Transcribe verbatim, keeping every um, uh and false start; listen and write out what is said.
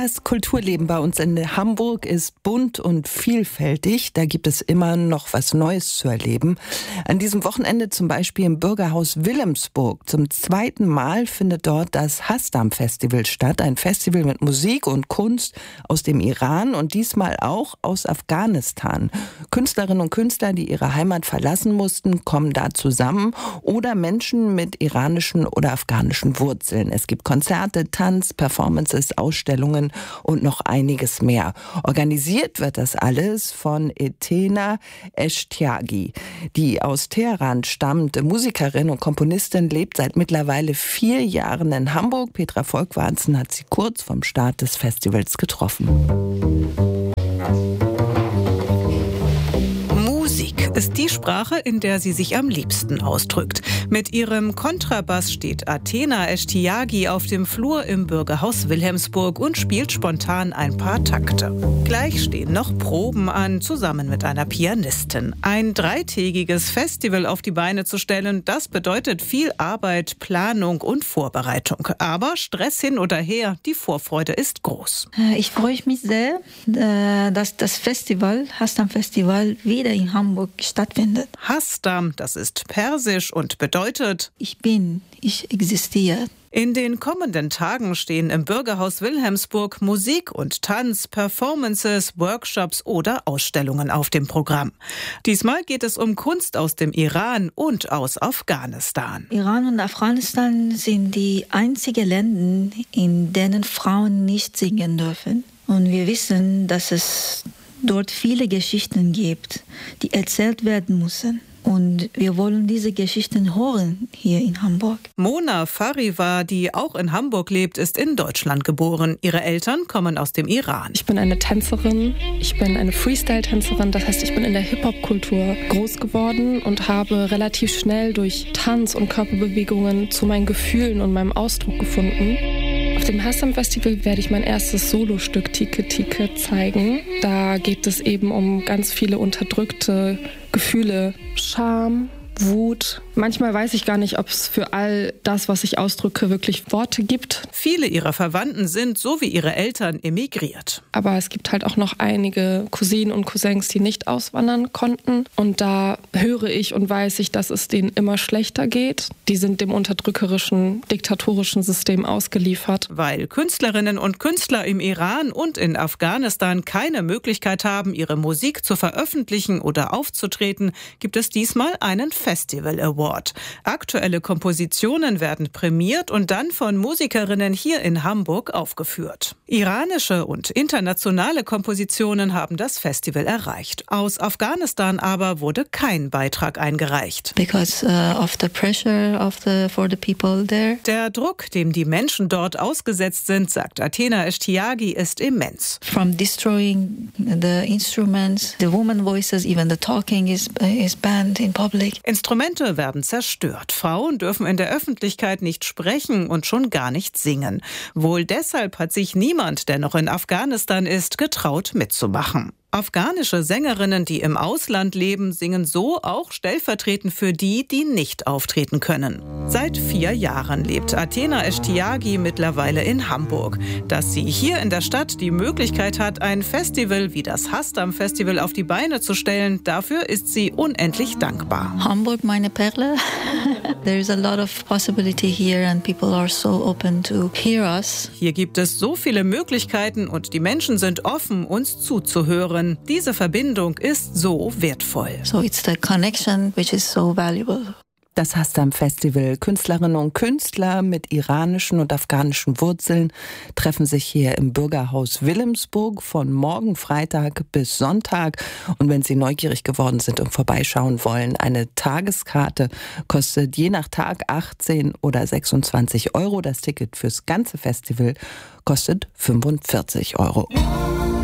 Das Kulturleben bei uns in Hamburg ist bunt und vielfältig. Da gibt es immer noch was Neues zu erleben. An diesem Wochenende zum Beispiel im Bürgerhaus Wilhelmsburg. Zum zweiten Mal findet dort das Hasdam-Festival statt. Ein Festival mit Musik und Kunst aus dem Iran und diesmal auch aus Afghanistan. Künstlerinnen und Künstler, die ihre Heimat verlassen mussten, kommen da zusammen. Oder Menschen mit iranischen oder afghanischen Wurzeln. Es gibt Konzerte, Tanz, Performances, Ausstellungen und noch einiges mehr. Organisiert wird das alles von Atena Eshtiaghi. Die aus Teheran stammende Musikerin und Komponistin lebt seit mittlerweile vier Jahren in Hamburg. Petra Volkwarzen hat sie kurz vom Start des Festivals getroffen. Musik ist die Sprache, in der sie sich am liebsten ausdrückt. Mit ihrem Kontrabass steht Atena Eshtiaghi auf dem Flur im Bürgerhaus Wilhelmsburg und spielt spontan ein paar Takte. Gleich stehen noch Proben an, zusammen mit einer Pianistin. Ein dreitägiges Festival auf die Beine zu stellen, das bedeutet viel Arbeit, Planung und Vorbereitung. Aber Stress hin oder her, die Vorfreude ist groß. Ich freue mich sehr, dass das Festival, Hasdam Festival, wieder in Hamburg stattfindet. Hasdam, das ist persisch und bedeutet: Ich bin, ich existiere. In den kommenden Tagen stehen im Bürgerhaus Wilhelmsburg Musik und Tanz, Performances, Workshops oder Ausstellungen auf dem Programm. Diesmal geht es um Kunst aus dem Iran und aus Afghanistan. Iran und Afghanistan sind die einzigen Länder, in denen Frauen nicht singen dürfen. Und wir wissen, dass es dort viele Geschichten gibt, die erzählt werden müssen. Und wir wollen diese Geschichten hören hier in Hamburg. Mona Fariva, die auch in Hamburg lebt, ist in Deutschland geboren. Ihre Eltern kommen aus dem Iran. Ich bin eine Tänzerin, ich bin eine Freestyle-Tänzerin. Das heißt, ich bin in der Hip-Hop-Kultur groß geworden und habe relativ schnell durch Tanz und Körperbewegungen zu meinen Gefühlen und meinem Ausdruck gefunden. Auf dem Hasdam-Festival werde ich mein erstes Solostück Tike Tike zeigen. Da geht es eben um ganz viele unterdrückte Gefühle, Scham, Wut. Manchmal weiß ich gar nicht, ob es für all das, was ich ausdrücke, wirklich Worte gibt. Viele ihrer Verwandten sind, so wie ihre Eltern, emigriert. Aber es gibt halt auch noch einige Cousinen und Cousins, die nicht auswandern konnten. Und da höre ich und weiß ich, dass es denen immer schlechter geht. Die sind dem unterdrückerischen, diktatorischen System ausgeliefert. Weil Künstlerinnen und Künstler im Iran und in Afghanistan keine Möglichkeit haben, ihre Musik zu veröffentlichen oder aufzutreten, gibt es diesmal einen Festival Award. Aktuelle Kompositionen werden prämiert und dann von Musikerinnen hier in Hamburg aufgeführt. Iranische und internationale Kompositionen haben das Festival erreicht. Aus Afghanistan aber wurde kein Beitrag eingereicht. Because uh, of the pressure of the for the people there. Der Druck, dem die Menschen dort ausgesetzt sind, sagt Atena Eshtiaghi, ist immens. From destroying the instruments, the woman voices, even the talking is is banned in public. Instrumente werden zerstört. Frauen dürfen in der Öffentlichkeit nicht sprechen und schon gar nicht singen. Wohl deshalb hat sich niemand, der noch in Afghanistan ist, getraut mitzumachen. Afghanische Sängerinnen, die im Ausland leben, singen so auch stellvertretend für die, die nicht auftreten können. Seit vier Jahren lebt Atena Eshtiaghi mittlerweile in Hamburg. Dass sie hier in der Stadt die Möglichkeit hat, ein Festival wie das Hasdam-Festival auf die Beine zu stellen, dafür ist sie unendlich dankbar. Hamburg, meine Perle. There is a lot of possibility here and people are so open to hear us. Hier gibt es so viele Möglichkeiten und die Menschen sind offen, uns zuzuhören. Diese Verbindung ist so wertvoll. So it's the connection which is so valuable. Das Hasdam-Festival. Künstlerinnen und Künstler mit iranischen und afghanischen Wurzeln treffen sich hier im Bürgerhaus Wilhelmsburg von morgen Freitag bis Sonntag. Und wenn Sie neugierig geworden sind und vorbeischauen wollen, eine Tageskarte kostet je nach Tag achtzehn oder sechsundzwanzig Euro. Das Ticket fürs ganze Festival kostet fünfundvierzig Euro.